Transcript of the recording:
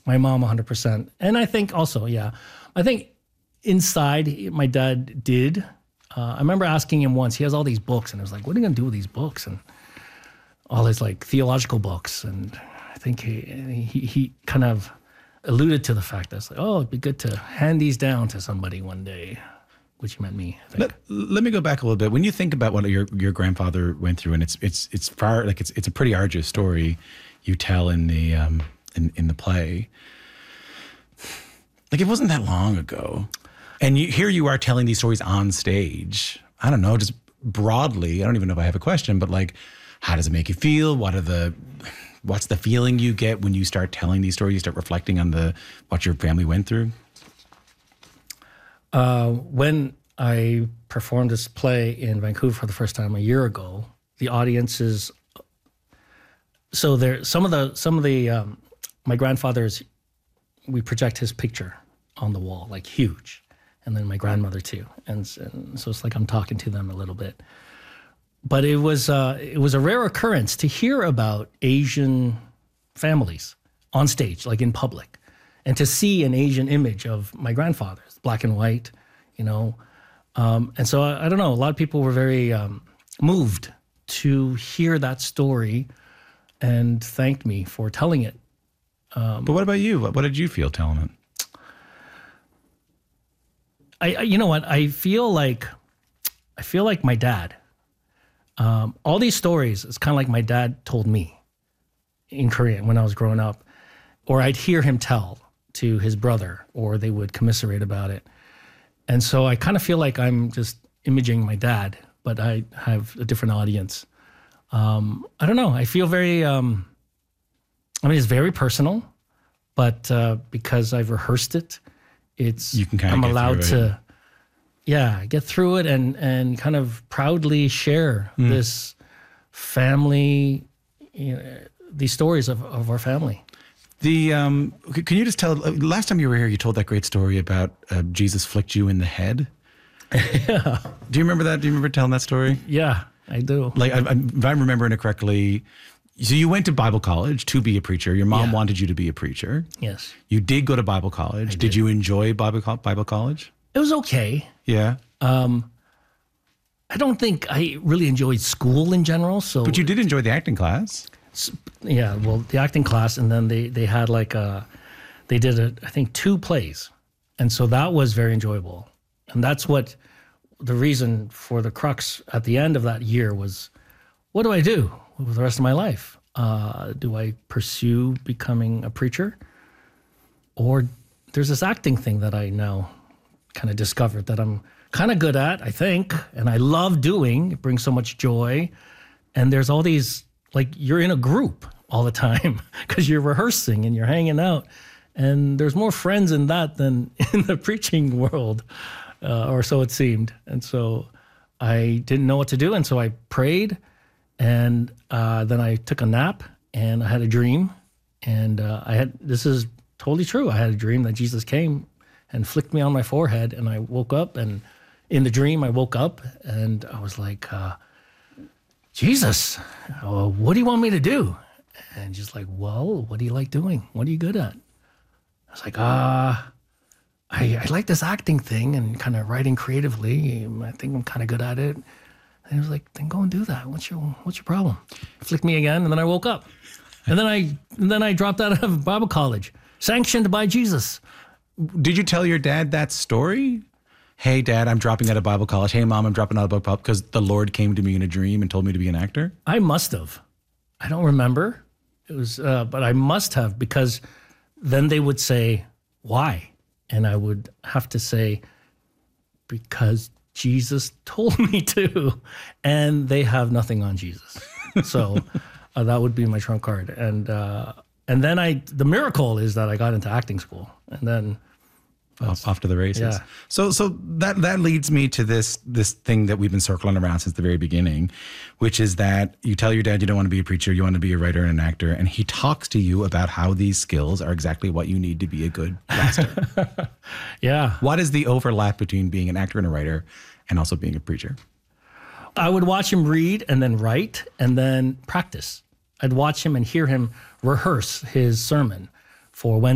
My mom, 100%. And I think also, I think inside my dad did. I remember asking him once, he has all these books, and I was like, what are you going to do with these books? And all his like theological books. And I think he kind of alluded to the fact that it's like, oh, it'd be good to hand these down to somebody one day, which meant me, I think. Let me go back a little bit. When you think about what your grandfather went through, and it's far, like it's a pretty arduous story you tell in the in the play. Like, it wasn't that long ago. And here you are telling these stories on stage. I don't know, just broadly, I don't even know if I have a question, but like, how does it make you feel? What's the feeling you get when you start telling these stories? You start reflecting on what your family went through? When I performed this play in Vancouver for the first time a year ago, the audiences, so there, some of the my grandfather's, we project his picture on the wall, like huge. And then my grandmother too. And so it's like I'm talking to them a little bit. But it was a rare occurrence to hear about Asian families on stage, like in public, and to see an Asian image of my grandfather's, black and white, you know. And so I don't know, a lot of people were very moved to hear that story and thanked me for telling it. But what about you? What did you feel telling it? You know what? I feel like my dad. All these stories, it's kind of like my dad told me in Korean when I was growing up, or I'd hear him tell to his brother, or they would commiserate about it. And so I kind of feel like I'm just imaging my dad, but I have a different audience. I don't know. I feel very, it's very personal, but because I've rehearsed it, I'm allowed to, get through it and kind of proudly share this family, these stories of our family. Can you just tell, last time you were here, you told that great story about Jesus flicked you in the head. Yeah. Do you remember that? Do you remember telling that story? Yeah, I do. Like, if I'm remembering it correctly, so you went to Bible college to be a preacher. Your mom wanted you to be a preacher. Yes. You did go to Bible college. Did you enjoy Bible college? It was okay. Yeah. I don't think I really enjoyed school in general. But you did enjoy the acting class. Yeah, well, the acting class, and then they had they did I think 2 plays. And so that was very enjoyable. And that's what the reason for the crux at the end of that year was, what do I do with the rest of my life? Do I pursue becoming a preacher? Or there's this acting thing that I now kind of discovered that I'm kind of good at, I think, and I love doing. It brings so much joy. And there's all these, like, you're in a group all the time because you're rehearsing and you're hanging out. And there's more friends in that than in the preaching world, or so it seemed. And so I didn't know what to do. And so I prayed. And then I took a nap, and I had a dream, and this is totally true. I had a dream that Jesus came and flicked me on my forehead, and I woke up, and in the dream I woke up, and I was like, Jesus, what do you want me to do? And just like, well, what do you like doing? What are you good at? I was like, I like this acting thing and kind of writing creatively. I think I'm kind of good at it. And he was like, then go and do that. What's your problem? Flicked me again, and then I woke up. And then I dropped out of Bible college, sanctioned by Jesus. Did you tell your dad that story? Hey, Dad, I'm dropping out of Bible college. Hey, Mom, I'm dropping out of Bible college because the Lord came to me in a dream and told me to be an actor? I must have. I don't remember. It was, but I must have, because then they would say, why? And I would have to say, because Jesus told me to, and they have nothing on Jesus. So that would be my trump card. And then the miracle is that I got into acting school, and then off to the races. Yeah. So that leads me to this thing that we've been circling around since the very beginning, which is that you tell your dad you don't want to be a preacher, you want to be a writer and an actor, and he talks to you about how these skills are exactly what you need to be a good pastor. Yeah. What is the overlap between being an actor and a writer and also being a preacher? I would watch him read and then write and then practice. I'd watch him and hear him rehearse his sermon for Wednesday.